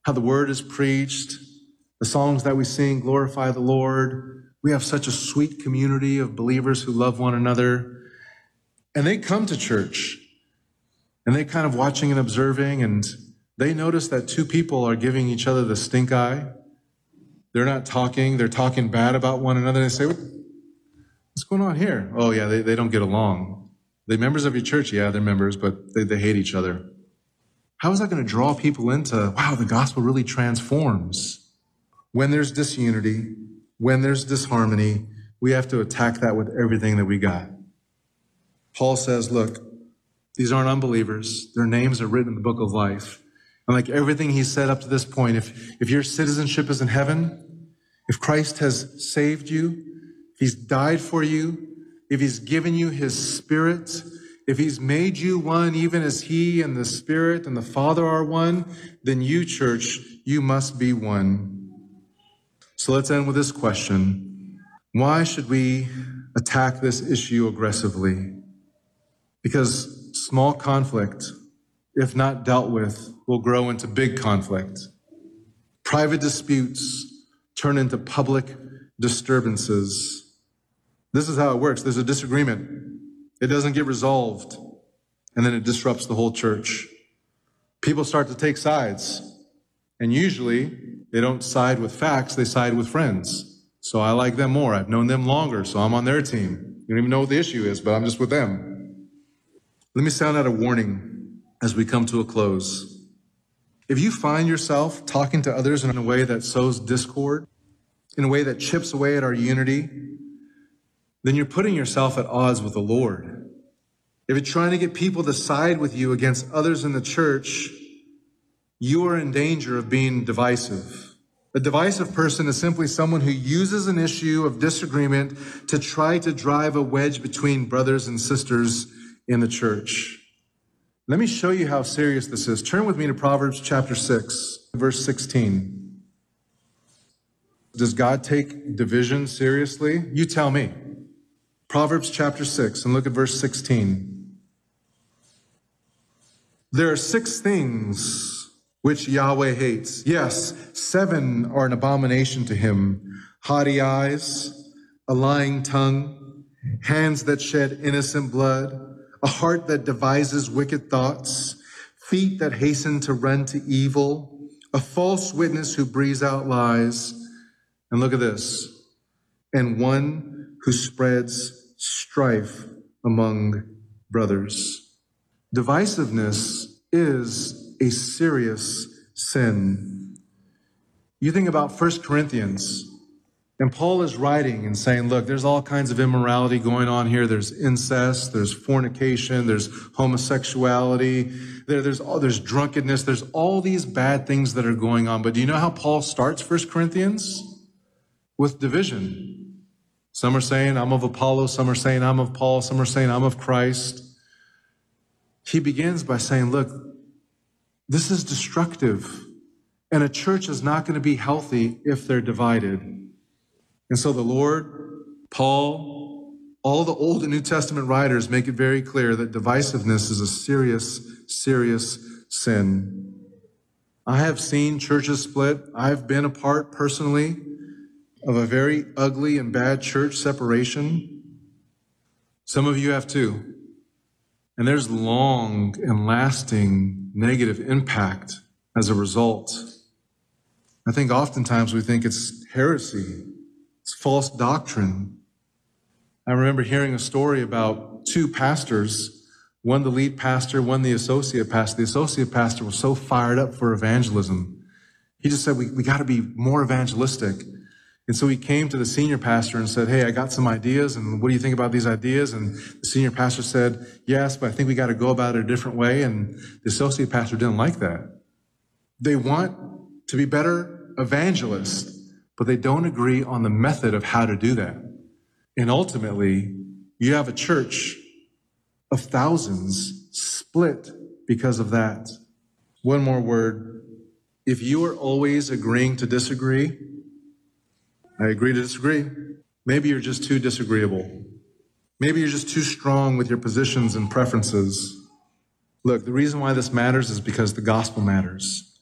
how the word is preached, the songs that we sing glorify the Lord. We have such a sweet community of believers who love one another. And they come to church, and they kind of watching and observing, and they notice that two people are giving each other the stink eye. They're not talking. They're talking bad about one another. They say, what's going on here? Oh, yeah, they don't get along. They're members of your church. Yeah, they're members, but they hate each other. How is that going to draw people into, wow, the gospel really transforms? When there's disunity, when there's disharmony, we have to attack that with everything that we got. Paul says, look, these aren't unbelievers. Their names are written in the book of life. And like everything he's said up to this point, if your citizenship is in heaven, if Christ has saved you, if he's died for you, if he's given you his Spirit, if he's made you one, even as he and the Spirit and the Father are one, then you, church, you must be one. So let's end with this question. Why should we attack this issue aggressively? Because small conflict, if not dealt with, will grow into big conflict. Private disputes turn into public disturbances. This is how it works. There's a disagreement. It doesn't get resolved, and then it disrupts the whole church. People start to take sides, and usually they don't side with facts, they side with friends. So I like them more. I've known them longer, so I'm on their team. You don't even know what the issue is, but I'm just with them. Let me sound out a warning as we come to a close. If you find yourself talking to others in a way that sows discord, in a way that chips away at our unity, then you're putting yourself at odds with the Lord. If you're trying to get people to side with you against others in the church, you are in danger of being divisive. A divisive person is simply someone who uses an issue of disagreement to try to drive a wedge between brothers and sisters in the church. Let me show you how serious this is. Turn with me to Proverbs chapter 6, verse 16. Does God take division seriously? You tell me. Proverbs chapter 6, and look at verse 16. There are 6 things which Yahweh hates. Yes, 7 are an abomination to him. Haughty eyes, a lying tongue, hands that shed innocent blood, a heart that devises wicked thoughts, feet that hasten to run to evil, a false witness who breathes out lies. And look at this. And one who spreads strife among brothers. Divisiveness is a serious sin. You think about 1 Corinthians, and Paul is writing and saying, look, there's all kinds of immorality going on here. There's incest, there's fornication, there's homosexuality, there's drunkenness, there's all these bad things that are going on. But do you know how Paul starts 1 Corinthians? With division. Some are saying, I'm of Apollos, some are saying, I'm of Paul, some are saying, I'm of Christ. He begins by saying, look, this is destructive, and a church is not going to be healthy if they're divided. And so the Lord, Paul, all the Old and New Testament writers make it very clear that divisiveness is a serious, serious sin. I have seen churches split. I've been a part personally of a very ugly and bad church separation. Some of you have too. And there's long and lasting negative impact as a result. I think oftentimes we think it's heresy. It's false doctrine. I remember hearing a story about 2 pastors, one the lead pastor, one the associate pastor. The associate pastor was so fired up for evangelism. He just said, we got to be more evangelistic. And so he came to the senior pastor and said, hey, I got some ideas, and what do you think about these ideas? And the senior pastor said, yes, but I think we got to go about it a different way. And the associate pastor didn't like that. They want to be better evangelists, but they don't agree on the method of how to do that. And ultimately, you have a church of thousands split because of that. One more word. If you are always agreeing to disagree, I agree to disagree. Maybe you're just too disagreeable. Maybe you're just too strong with your positions and preferences. Look, the reason why this matters is because the gospel matters.